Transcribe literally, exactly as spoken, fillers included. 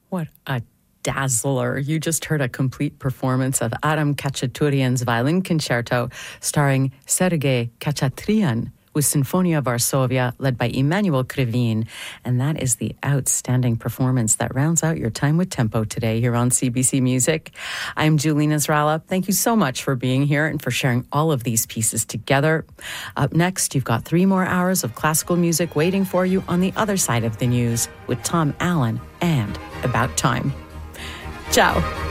What a dazzler. You just heard a complete performance of Aram Khachaturian's violin concerto starring Sergei Khachatryan with Sinfonia Varsovia led by Emmanuel Krivine. And that is the outstanding performance that rounds out your time with Tempo today here on C B C Music. I'm Julie Nasrallah. Thank you so much for being here and for sharing all of these pieces together. Up next, you've got three more hours of classical music waiting for you on the other side of the news with Tom Allen and About Time. Ciao.